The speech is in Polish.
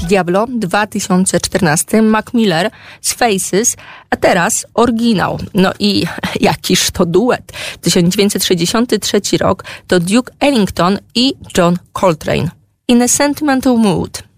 Diablo 2014, Mac Miller z Faces, a teraz oryginał. No i jakiż to duet. 1963 rok to Duke Ellington i John Coltrane. In a Sentimental Mood.